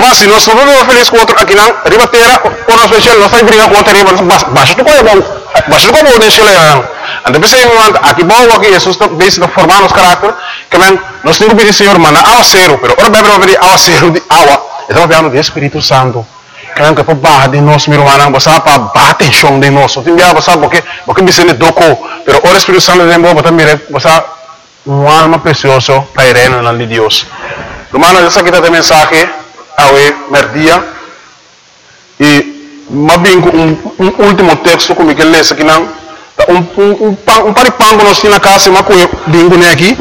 Mas se nós não vamos feliz com outro aqui não, ribatera, ou nós fechamos, nós estamos brigando com outro riba, baixa do coisa bom, baixa do coisa bom, deixa ele lá. Então pensei em um aqui bom, aqui Jesus está bem formar nosso caráter, que man, nós temos que pedir Senhor, mano, awa zero, pero ora bebe over awa zero de awa, então falando do Espírito Santo, que man que para barra de nós, meu irmão, você para bater chão de nós, tem dia você porque me sente doco, pero ora Espírito Santo de novo, também você uma alma preciosa para ir na de Deus. Romano, essa aqui está a mensagem, awe merdia, e mabingo último texto como que lê aqui não, paripango nós na casa, mas com bingo né aqui,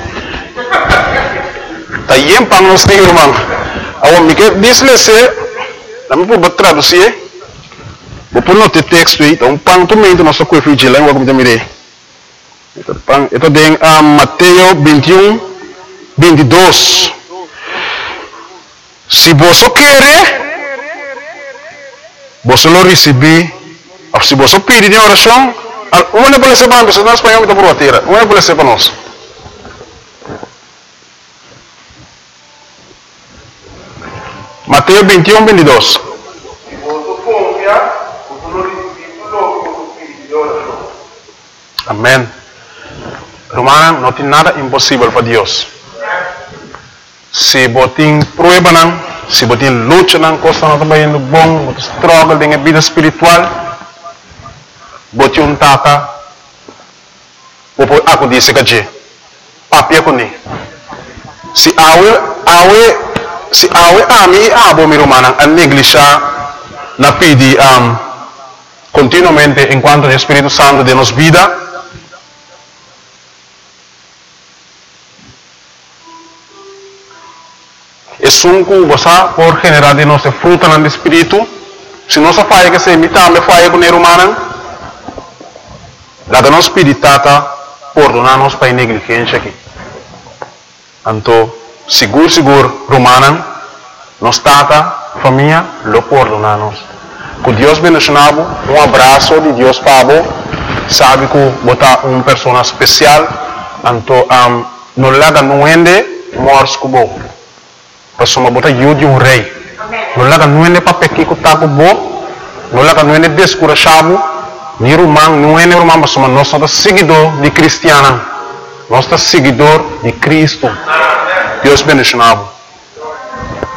tá iem pang nós tem irmão, awe me que diz lê se, na me por traduzir, vou pôr no texto aí, então pang tu mento nós com vigilância, vou como te mirei. Ito din Mateo 21, 22. Si você quer, você lo receber. Se você pedir em oração, uma pode ser para nós, nós espanhol está por bater. Uma pode ser para nós. Mateo 21, 22. Amém. Romano, não tem nada impossível para Deus. Se você tem prueba, se você tem luta, coisa não está indo bom, você struggle com a vida espiritual, você um tata, você aku disse que papi aku ni. Se awe ami abo mi romana a negligenciar na pedi continuamente enquanto o Espírito Santo de nos vida. Es un cosa por generar de nuestro fruto en el espíritu. Si no se falla que se imita, me falla con el humano. La de nos spiritata perdonarnos para negligencia aquí. Entonces, seguro, romana, nos tata, familia, lo perdonamos. Que Dios bendicionado, un abrazo de Dios para vos. Sabe que vota una persona especial. Entonces, no le haga nuende, mors que vos. Pasuma bota de um rei. Não laga não é para pequeno que tá com bom. Não laga não é descurachado. Ni romano não é romano, mas nós somos seguidor de cristiano. Nós somos seguidor de Cristo. Deus bendicionado.